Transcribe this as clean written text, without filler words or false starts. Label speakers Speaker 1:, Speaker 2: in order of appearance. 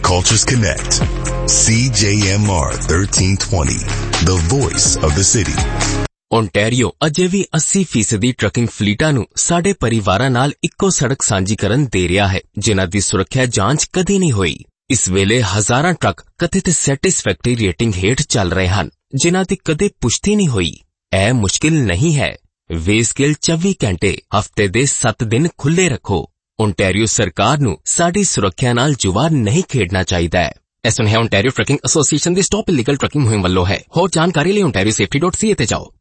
Speaker 1: cultures connect. CJMR 1320, the voice of the city.
Speaker 2: Ontario Ajay we 80% trucking ਫਲੀਟਾਂ ਨੂੰ ਸਾਡੇ ਪਰਿਵਾਰਾਂ ਨਾਲ ਇੱਕੋ ਸੜਕ ਸਾਂਝੀ ਕਰਨ ਦੇ ਰਿਹਾ ਹੈ, ਜਿਨ੍ਹਾਂ ਦੀ ਸੁਰੱਖਿਆ ਜਾਂਚ ਕਦੀ ਨਹੀਂ ਹੋਈ। ਇਸ ਵੇਲੇ ਹਜ਼ਾਰਾਂ ਟਰੱਕ ਕਥਿਤ ਸੈਟਿਸਫੈਕਟਰੀ ਰੇਟਿੰਗ ਹੇਠ ਚੱਲ ਰਹੇ ਹਨ, ਜਿਨ੍ਹਾਂ ਦੀ ਕਦੇ ਪੁਸ਼ਟੀ ਨਹੀਂ ਹੋਈ। ਇਹ ਮੁਸ਼ਕਿਲ ਨਹੀਂ ਹੈ। ਵੇ ਸਕੇਲ 24 ਘੰਟੇ ਹਫ਼ਤੇ ਦੇ 7 ਦਿਨ ਖੁੱਲ੍ਹੇ ਰੱਖੋ। ਓਨਟਾਰੀਓ ਸਰਕਾਰ ਨੂੰ ਸਾਡੀ ਸੁਰੱਖਿਆ ਨਾਲ ਜੁਆ ਨਹੀਂ ਖੇਡਣਾ ਚਾਹੀਦਾ ਹੈ। ਇਸ ਨੂੰ ਹੈ ਓਨਟਾਰੀਓ ਟਰੱਕਿੰਗ ਐਸੋਸੀਏਸ਼ਨ ਦੀ ਸਟਾਪ ਇਲੀਗਲ ਟਰੱਕਿੰਗ ਮੁਹਿੰਮ ਵੱਲੋਂ ਹੈ। ਹੋਰ ਜਾਣਕਾਰੀ ਲਈ ontarioSafety.ca ਤੇ ਜਾਓ।